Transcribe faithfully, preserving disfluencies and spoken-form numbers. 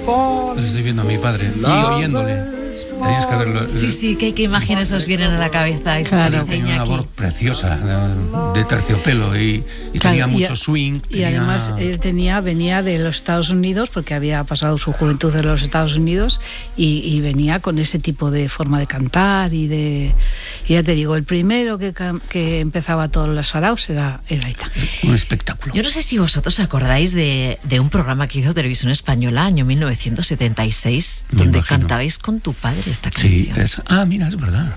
Pues estoy viendo a mi padre y oyéndole. Tenías que verlo. Sí, sí, ¿qué, qué imágenes os vienen a la cabeza? Claro, tenía una voz preciosa, de terciopelo, y, y claro, tenía y mucho a, swing. Y tenía... además él tenía, venía de los Estados Unidos, porque había pasado su juventud en los Estados Unidos, y, y venía con ese tipo de forma de cantar y de... Y ya te digo, el primero que, que empezaba todos los saraos era, era Aitán. Un espectáculo. Yo no sé si vosotros acordáis de, de un programa que hizo Televisión Española, año mil novecientos setenta y seis, Me donde imagino. cantabais con tu padre esta canción. Sí, es... Ah, mira, es verdad.